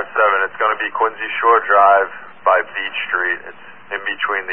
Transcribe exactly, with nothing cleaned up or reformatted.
seven. It's going to be Quincy Shore Drive by Beach Street. It's in between